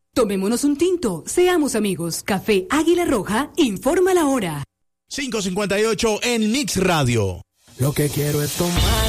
Tomémonos un tinto, seamos amigos. Café Águila Roja, informa la hora. 5:58 en Mix Radio. Lo que quiero es tomar